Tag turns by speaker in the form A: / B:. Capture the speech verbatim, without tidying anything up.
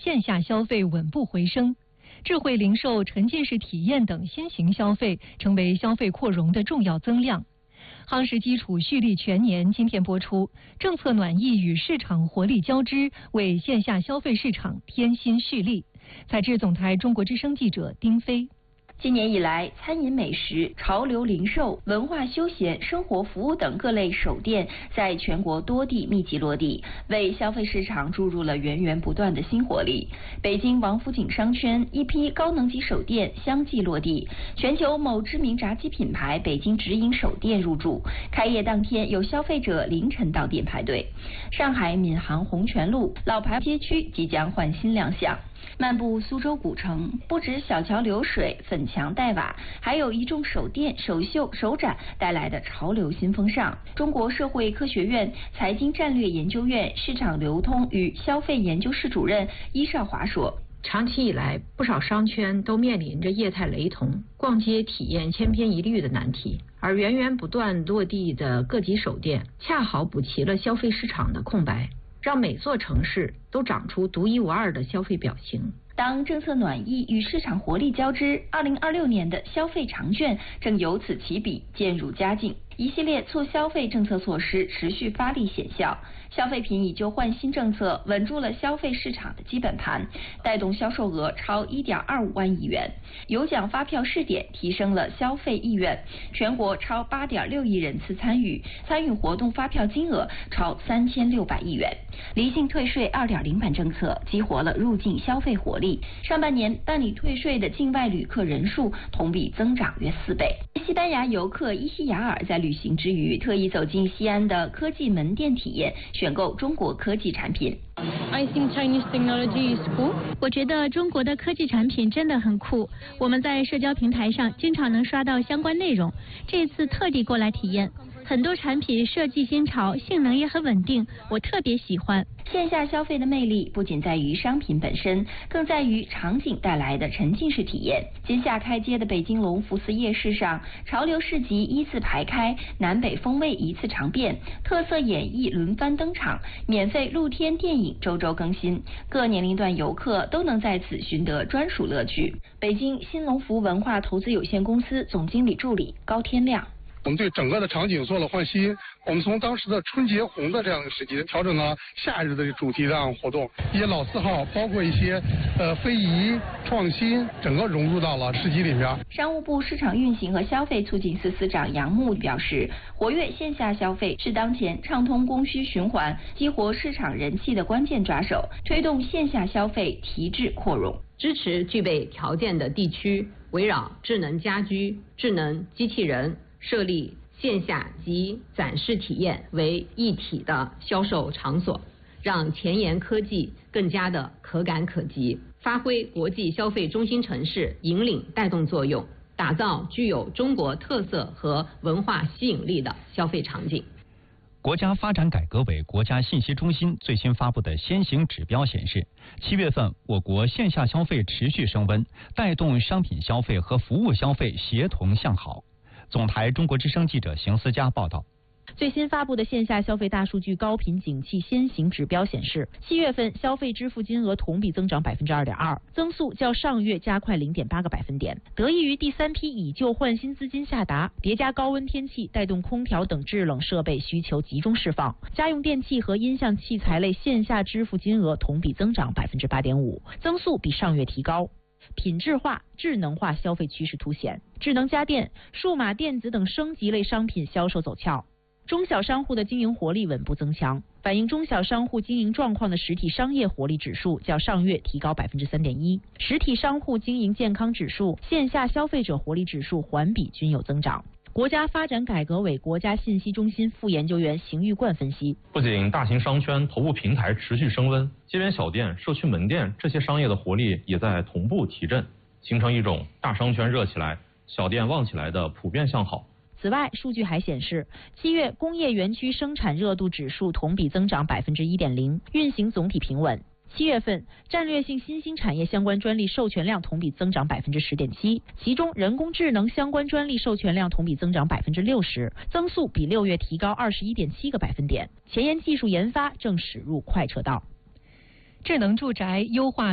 A: 线下消费稳步回升，智慧零售、沉浸式体验等新型消费成为消费扩容的重要增量。夯实基础蓄力全年今天播出，政策暖意与市场活力交织，为线下消费市场添新蓄力。采制总台中国之声记者丁飞。
B: 今年以来，餐饮美食、潮流零售、文化休闲、生活服务等各类首店在全国多地密集落地，为消费市场注入了源源不断的新活力。北京王府井商圈一批高能级首店相继落地，全球某知名炸鸡品牌北京直营首店入驻，开业当天有消费者凌晨到店排队。上海闵行红泉路老牌街区即将换新亮相。漫步苏州古城，不止小桥流水、粉墙黛瓦，还有一众手店、首秀、首展带来的潮流新风尚。中国社会科学院财经战略研究院市场流通与消费研究室主任伊少华说，
C: 长期以来，不少商圈都面临着业态雷同、逛街体验千篇一律的难题，而源源不断落地的各级首店，恰好补齐了消费市场的空白，让每座城市都长出独一无二的消费表情。
B: 当政策暖意与市场活力交织，二零二六年的消费长券正由此起笔渐入佳境。一系列促消费政策措施持续发力显效，消费品以旧换新政策稳住了消费市场的基本盘，带动销售额超 一点二五万亿元。有奖发票试点提升了消费意愿，全国超 八点六亿人次参与，参与活动发票金额超三千六百亿元。离境退税 二点零 版政策激活了入境消费活力，上半年办理退税的境外旅客人数同比增长约四倍。西班牙游客伊西雅尔在旅行之余，特意走进西安的科技门店体验，选购中国科技产品。
D: I think Chinese technology is cool.
E: 我觉得中国的科技产品真的很酷，我们在社交平台上经常能刷到相关内容，这次特地过来体验。很多产品设计新潮，性能也很稳定，我特别喜欢。
B: 线下消费的魅力不仅在于商品本身，更在于场景带来的沉浸式体验。今夏开街的北京隆福寺夜市上，潮流市集依次排开，南北风味一次尝遍，特色演绎轮番登场，免费露天电影周周更新，各年龄段游客都能在此寻得专属乐趣。北京新隆福文化投资有限公司总经理助理高天亮。
F: 我们对整个的场景做了换新，我们从当时的春节红的这样的时期调整了夏日的主题这样活动，一些老字号包括一些呃非遗创新，整个融入到了市集里面。
B: 商务部市场运行和消费促进司司长杨牧表示，活跃线下消费是当前畅通供需循环、激活市场人气的关键抓手，推动线下消费提质扩容。
C: 支持具备条件的地区围绕智能家居、智能机器人设立线下及展示体验为一体的销售场所，让前沿科技更加的可感可及，发挥国际消费中心城市引领带动作用，打造具有中国特色和文化吸引力的消费场景。
G: 国家发展改革委国家信息中心最新发布的先行指标显示，七月份我国线下消费持续升温，带动商品消费和服务消费协同向好。总台中国之声记者邢思佳报道。
H: 最新发布的线下消费大数据高频景气先行指标显示，七月份消费支付金额同比增长百分之二点二，增速较上月加快零点八个百分点。得益于第三批以旧换新资金下达，叠加高温天气带动空调等制冷设备需求集中释放，家用电器和音像器材类线下支付金额同比增长百分之八点五，增速比上月提高。品质化、智能化消费趋势凸显，智能家电、数码电子等升级类商品销售走俏。中小商户的经营活力稳步增强，反映中小商户经营状况的实体商业活力指数较上月提高百分之三点一，实体商户经营健康指数、线下消费者活力指数环比均有增长。国家发展改革委国家信息中心副研究员邢玉冠分析，
I: 不仅大型商圈头部平台持续升温，街边小店、社区门店这些商业的活力也在同步提振，形成一种大商圈热起来、小店旺起来的普遍向好。
H: 此外，数据还显示，七月工业园区生产热度指数同比增长百分之一点零，运行总体平稳。七月份，战略性新兴产业相关专利授权量同比增长百分之十点七，其中人工智能相关专利授权量同比增长百分之六十，增速比六月提高二十一点七个百分点。前沿技术研发正驶入快车道。
A: 智能住宅优化